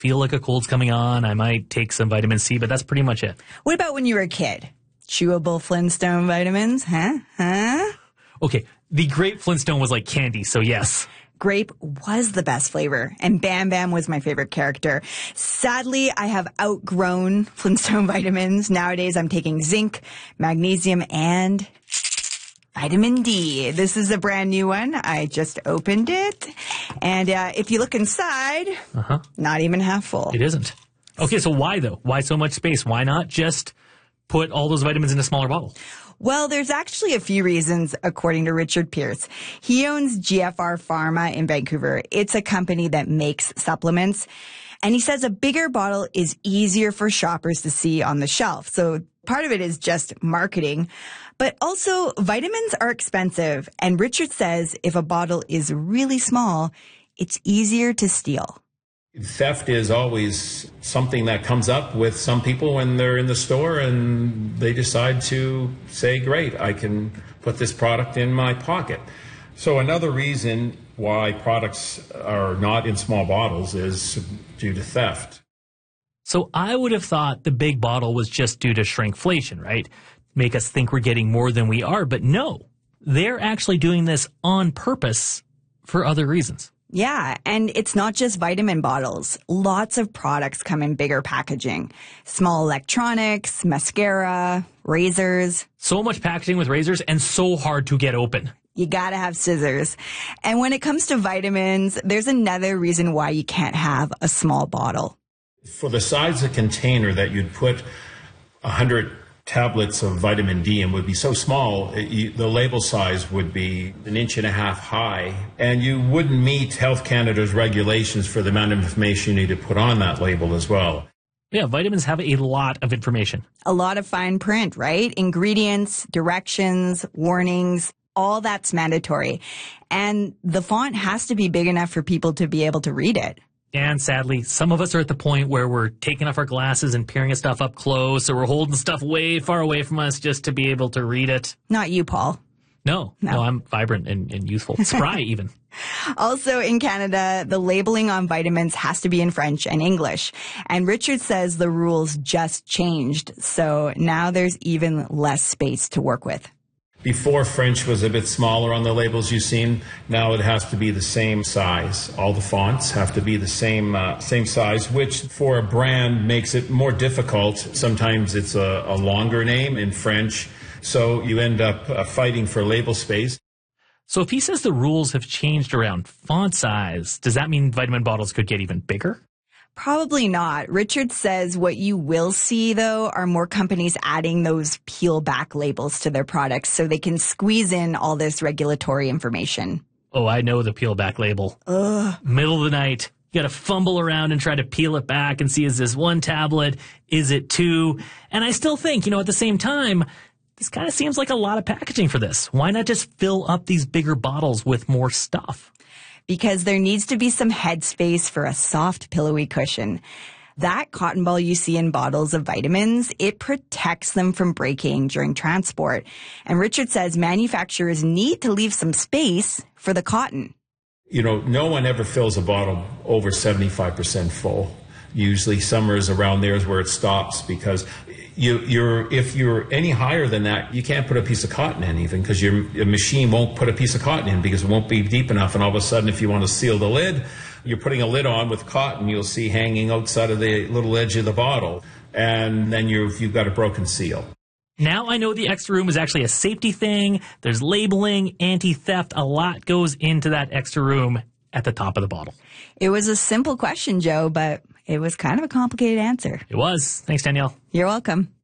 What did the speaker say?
feel like a cold's coming on, I might take some vitamin C, but that's pretty much it. What about when you were a kid? Chewable Flintstone vitamins? Huh? Okay, the grape Flintstone was like candy, so yes. Grape was the best flavor, and Bam Bam was my favorite character. Sadly, I have outgrown Flintstone vitamins. Nowadays, I'm taking zinc, magnesium, and vitamin D. This is a brand new one. I just opened it. And if you look inside, not even half full. It isn't. Okay, so why though? Why so much space? Why not just put all those vitamins in a smaller bottle? Well, there's actually a few reasons, according to Richard Pierce. He owns GFR Pharma in Vancouver. It's a company that makes supplements. And he says a bigger bottle is easier for shoppers to see on the shelf. So part of it is just marketing. But also, vitamins are expensive. And Richard says if a bottle is really small, it's easier to steal. Theft is always something that comes up with some people when they're in the store and they decide to say, great, I can put this product in my pocket. So another reason why products are not in small bottles is due to theft. So I would have thought the big bottle was just due to shrinkflation, right? Make us think we're getting more than we are, but no. They're actually doing this on purpose for other reasons. Yeah, and it's not just vitamin bottles. Lots of products come in bigger packaging. Small electronics, mascara, razors. So much packaging with razors and so hard to get open. You gotta have scissors. And when it comes to vitamins, there's another reason why you can't have a small bottle. For the size of container that you'd put 100 tablets of vitamin D in would be so small, the label size would be 1.5 inches high, and you wouldn't meet Health Canada's regulations for the amount of information you need to put on that label as well. Yeah, vitamins have a lot of information. A lot of fine print, right? Ingredients, directions, warnings, all that's mandatory. And the font has to be big enough for people to be able to read it. And sadly, some of us are at the point where we're taking off our glasses and peering at stuff up close, or we're holding stuff way far away from us just to be able to read it. Not you, Paul. No, I'm vibrant and youthful. Spry, even. Also in Canada, the labeling on vitamins has to be in French and English. And Richard says the rules just changed, so now there's even less space to work with. Before, French was a bit smaller on the labels you've seen. Now it has to be the same size. All the fonts have to be the same size, which for a brand makes it more difficult. Sometimes it's a longer name in French, so you end up fighting for label space. So if he says the rules have changed around font size, does that mean vitamin bottles could get even bigger? Probably not. Richard says what you will see, though, are more companies adding those peel-back labels to their products so they can squeeze in all this regulatory information. Oh, I know the peel-back label. Ugh. Middle of the night, you got to fumble around and try to peel it back and see, is this one tablet? Is it two? And I still think, at the same time, this kind of seems like a lot of packaging for this. Why not just fill up these bigger bottles with more stuff? Because there needs to be some headspace for a soft, pillowy cushion. That cotton ball you see in bottles of vitamins, it protects them from breaking during transport. And Richard says manufacturers need to leave some space for the cotton. No one ever fills a bottle over 75% full. Usually summer is around there is where it stops, because if you're any higher than that, you can't put a piece of cotton in even, because your machine won't put a piece of cotton in because it won't be deep enough. And all of a sudden, if you want to seal the lid, you're putting a lid on with cotton you'll see hanging outside of the little edge of the bottle. And then you've got a broken seal. Now I know the extra room is actually a safety thing. There's labeling, anti-theft. A lot goes into that extra room at the top of the bottle. It was a simple question, Joe, but it was kind of a complicated answer. It was. Thanks, Danielle. You're welcome.